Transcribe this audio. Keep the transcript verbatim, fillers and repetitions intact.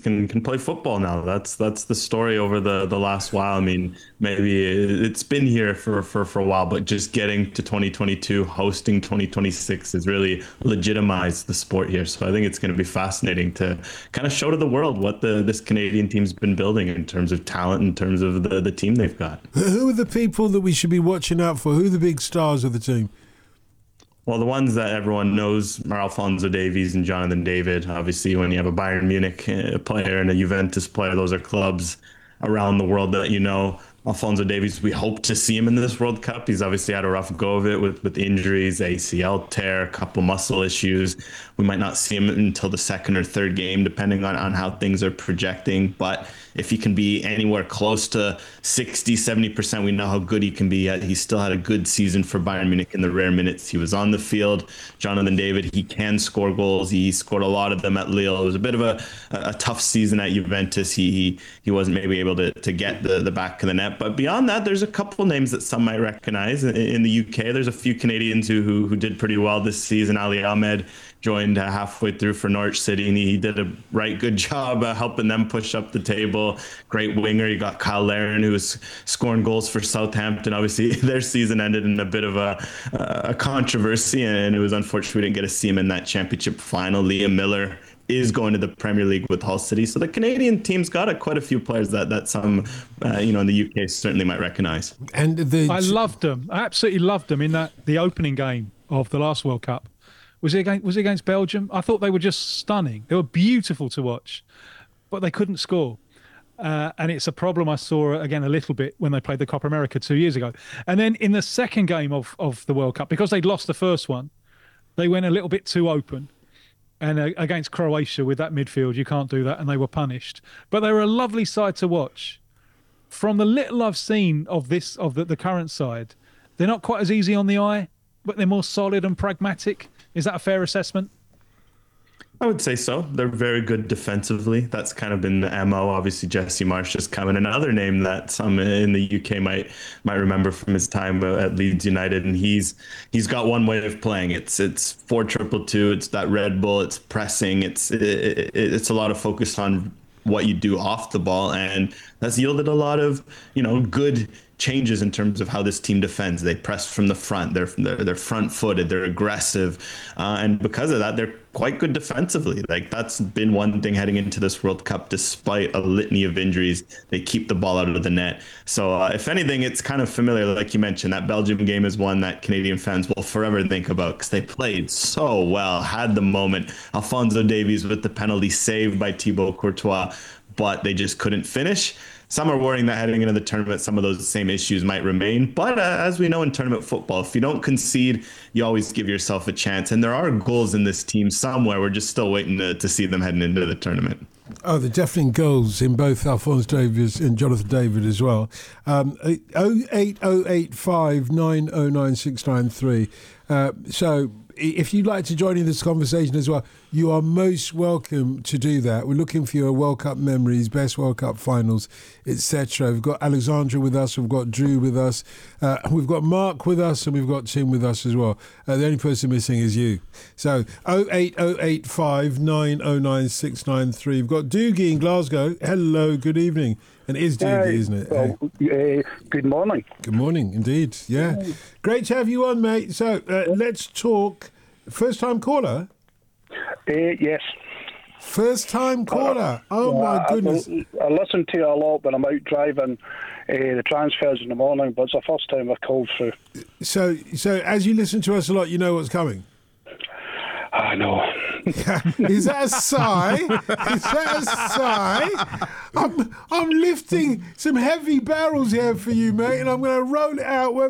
can can play football now. That's that's the story over the the last while. I mean, maybe it's been here for for for a while, but just getting to twenty twenty-two, hosting twenty twenty-six has really legitimized the sport here. So I think it's going to be fascinating to kind of show to the world what the this Canadian team's been building in terms of talent, in terms of the the team they've got. Who are the people that we should be watching out for? Who are the big stars of the team? Well, the ones that everyone knows are Alphonso Davies and Jonathan David. Obviously, when you have a Bayern Munich uh, player and a Juventus player, those are clubs around the world that you know. Alphonso Davies, we hope to see him in this World Cup. He's obviously had a rough go of it with, with injuries, A C L tear, a couple muscle issues. We might not see him until the second or third game, depending on, on how things are projecting. But if he can be anywhere close to sixty, seventy percent, we know how good he can be. He still had a good season for Bayern Munich in the rare minutes he was on the field. Jonathan David, he can score goals. He scored a lot of them at Lille. It was a bit of a, a tough season at Juventus. He he, he wasn't maybe able to, to get the, the back of the net. But beyond that, there's a couple names that some might recognize. In the U K, there's a few Canadians who who, who did pretty well this season. Ali Ahmed joined uh, halfway through for Norwich City, and he did a right good job uh, helping them push up the table. Great winger. You got Kyle Larin, who was scoring goals for Southampton. Obviously, their season ended in a bit of a, a controversy, and it was unfortunate we didn't get to see him in that championship final. Liam Miller is going to the Premier League with Hull City. So the Canadian team's got a, quite a few players that that some, uh, you know, in the U K certainly might recognise. And the I loved them. I absolutely loved them in that the opening game of the last World Cup. Was it against, was it against Belgium? I thought they were just stunning. They were beautiful to watch, but they couldn't score. Uh, and it's a problem I saw, again, a little bit when they played the Copa America two years ago. And then in the second game of, of the World Cup, because they'd lost the first one, they went a little bit too open. And uh, against Croatia with that midfield, you can't do that, and they were punished. But they were a lovely side to watch. From the little I've seen of this, of the, the current side, they're not quite as easy on the eye, but they're more solid and pragmatic. Is that a fair assessment? I would say so. They're very good defensively. That's kind of been the M O. Obviously, Jesse Marsch is coming. Another name that some in the U K might might remember from his time at Leeds United, and he's he's got one way of playing. It's it's four triple two. It's that Red Bull. It's pressing. It's it, it, it's a lot of focus on what you do off the ball, and that's yielded a lot of you know good changes in terms of how this team defends. They press from the front. They're they're, they're front-footed. They're aggressive, uh, and because of that, they're quite good defensively. Like that's been one thing heading into this World Cup. Despite a litany of injuries, they keep the ball out of the net. So uh, if anything, it's kind of familiar. Like you mentioned, that Belgium game is one that Canadian fans will forever think about because they played so well, had the moment. Alphonso Davies with the penalty saved by Thibaut Courtois, but they just couldn't finish. Some are worrying that heading into the tournament, some of those same issues might remain. But uh, as we know in tournament football, if you don't concede, you always give yourself a chance. And there are goals in this team somewhere. We're just still waiting to, to see them heading into the tournament. Oh, there are definitely goals in both Alphonso Davies and Jonathan David as well. Um, oh eight oh eight five nine oh nine six nine three. Uh, so if you'd like to join in this conversation as well, you are most welcome to do that. We're looking for your World Cup memories, best World Cup finals, et cetera. We've got Alexandra with us, we've got Drew with us, uh, we've got Mark with us, and we've got Tim with us as well. Uh, the only person missing is you. So oh eight oh eight five nine oh nine six nine three. We've got Doogie in Glasgow. Hello, good evening. And it is Doogie, Hey, isn't it? well, uh, good morning. Good morning, indeed. Yeah. Great to have you on, mate. So uh, let's talk. First time caller? Uh, yes. First time caller. Oh, Uh, my goodness. I, I listen to it a lot when I'm out driving uh, the transfers in the morning, but it's the first time I've called through. So, so as you listen to us a lot, you know what's coming? I know. Is that a sigh? Is that a sigh? I'm, I'm lifting some heavy barrels here for you, mate, and I'm going to roll it out